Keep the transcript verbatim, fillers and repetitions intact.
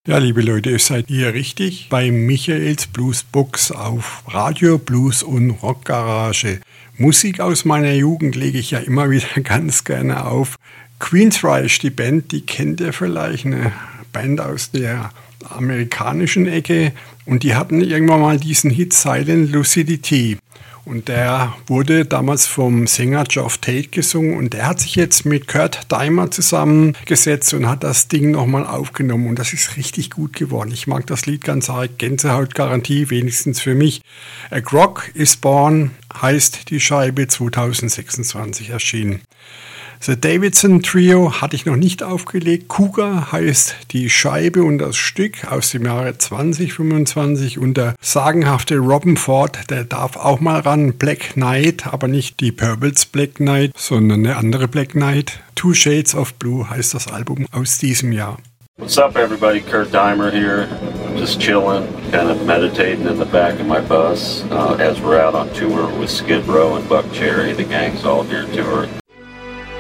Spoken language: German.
Ja, liebe Leute, ihr seid hier richtig bei Michaels Bluesbox auf Radio Blues und Rockgarage. Musik aus meiner Jugend lege ich ja immer wieder ganz gerne auf. Queensryche, die Band, die kennt ihr vielleicht, eine Band aus der amerikanischen Ecke, und die hatten irgendwann mal diesen Hit Silent Lucidity. Und der wurde damals vom Sänger Geoff Tate gesungen, und der hat sich jetzt mit Kurt Deimer zusammengesetzt und hat das Ding nochmal aufgenommen, und das ist richtig gut geworden. Ich mag das Lied ganz arg, Gänsehautgarantie, wenigstens für mich. A Grog is Born heißt die Scheibe, zwanzig sechsundzwanzig erschienen. The Davidson Trio hatte ich noch nicht aufgelegt. Cougar heißt die Scheibe und das Stück aus dem Jahre zwanzig fünfundzwanzig. Und der sagenhafte Robben Ford, der darf auch mal ran. Black Knight, aber nicht die Purples Black Knight, sondern eine andere Black Knight. Two Shades of Blue heißt das Album aus diesem Jahr. What's up, everybody? Kurt Deimer here. Just chilling, kind of meditating in the back of my bus uh, as we're out on tour with Skid Row and Buck Cherry. The gang's all here touring.